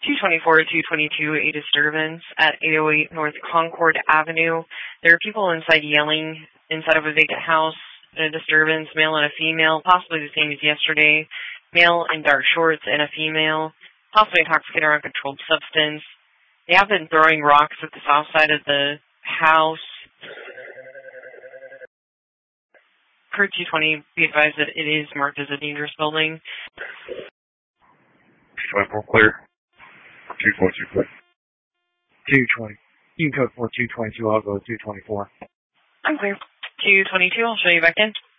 224 222, a disturbance at 808 North Concord Avenue. There are people inside yelling inside of a vacant house. A disturbance, male and a female, possibly the same as yesterday. Male in dark shorts and a female, possibly intoxicated or uncontrolled substance. They have been throwing rocks at the south side of the house. Per 220, be advised that it is marked as a dangerous building. 224 clear. 242 clear. 220. You can code for 222, I'll go 224. I'm clear. 222, I'll show you back in.